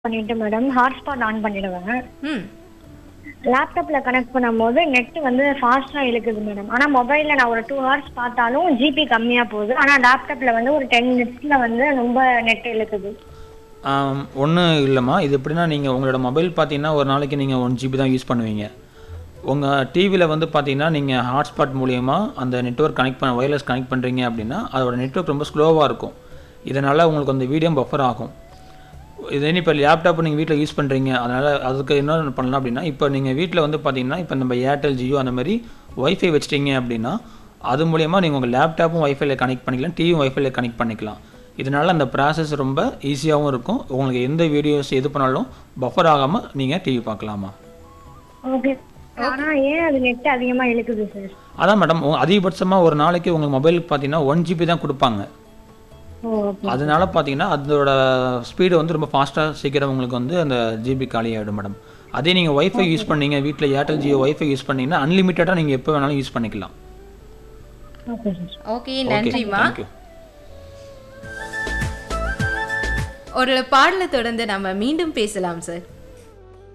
பண்ணிட்டு madam hotspot on பண்ணிடுவேன். ம். லேப்டாப்ல கனெக்ட் பண்ணும்போது நெட் வந்து ஃபாஸ்டா இழுக்குது மேடம். ஆனா மொபைல்ல நான் ஒரு 2 ஹவர்ஸ் பார்த்தாலும் ஜிபி கம்மியா போகுது. ஆனா லேப்டாப்ல வந்து ஒரு 10 மினிட்ஸ்ல வந்து ரொம்ப நெட் இழுக்குது. ஒன்றும் இல்லைம்மா. இது எப்படின்னா நீங்கள் உங்களோட மொபைல் பார்த்தீங்கன்னா ஒரு நாளைக்கு நீங்கள் 1 ஜிபி தான் யூஸ் பண்ணுவீங்க. உங்கள் டிவியில் வந்து பார்த்தீங்கன்னா நீங்கள் ஹாட்ஸ்பாட் மூலியமா அந்த நெட்வொர்க் ஒயர்லெஸ் கனெக்ட் பண்ணுறீங்க அப்படின்னா அதோட நெட்வொர்க் ரொம்ப ஸ்லோவாக இருக்கும். இதனால் உங்களுக்கு அந்த வீடியோ பஃபர் ஆகும். இதே இப்போ லேப்டாப் நீங்கள் வீட்டில் யூஸ் பண்ணுறீங்க, அதனால் அதுக்கு என்ன பண்ணலாம் அப்படின்னா, இப்போ நீங்கள் வீட்டில் வந்து பார்த்தீங்கன்னா இப்போ நம்ம ஏர்டெல், ஜியோ அந்த மாதிரி ஒய்ஃபை வச்சிட்டிங்க அப்படின்னா அது மூலயமா நீங்கள் உங்கள் லேப்டாப்பும் ஒய்ஃபைல கனெக்ட் பண்ணிக்கலாம், டிவியும் ஒய்ஃபைல கனெக்ட் பண்ணிக்கலாம். இதனால் அந்த ப்ராசஸ் ரொம்ப ஈஸியாகவும் இருக்கும். உங்களுக்கு எந்த வீடியோஸ் எது பண்ணாலும் பஃபர் ஆகாமல் நீங்கள் டிவி பார்க்கலாமா. ஓகே. ஆனா ஏன் அது நெட் அதிகமா இழுக்குது சார்? அதான் மேடம், அதிகபட்சமாக ஒரு நாளைக்கு உங்கள் மொபைலுக்கு பார்த்தீங்கன்னா 1 ஜிபி தான் கொடுப்பாங்க. ஓகே. அதனால பார்த்தீங்கன்னா அதோட ஸ்பீடு வந்து ரொம்ப ஃபாஸ்ட்டாக சீக்கிரம் உங்களுக்கு வந்து அந்த ஜிபி காலியாகிடும் மேடம். அதே நீங்கள் ஒய்ஃபை யூஸ் பண்ணீங்க, வீட்டில் ஏர்டெல், ஜியோ ஒய்ஃபை யூஸ் பண்ணீங்கன்னா அன்லிமிட்டடாக நீங்கள் எப்போ வேணாலும் யூஸ் பண்ணிக்கலாம். Okay sir. ஓகே, நன்றிம்மா. தேங்க்யூ. ஒரு பாடலை தொடர்ந்து நம்ம மீண்டும் பேசலாம் சார்.